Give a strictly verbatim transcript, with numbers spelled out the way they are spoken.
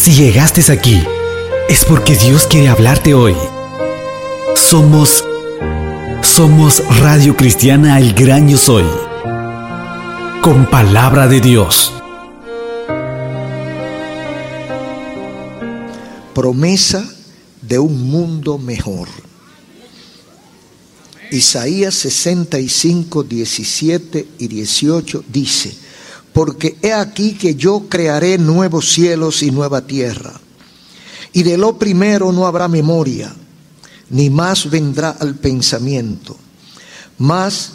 Si llegaste aquí, es porque Dios quiere hablarte hoy. Somos, somos Radio Cristiana El Gran Yo Soy, con palabra de Dios. Promesa de un mundo mejor. Isaías sesenta y cinco, diecisiete y dieciocho dice: porque he aquí que yo crearé nuevos cielos y nueva tierra, y de lo primero no habrá memoria, ni más vendrá al pensamiento. Mas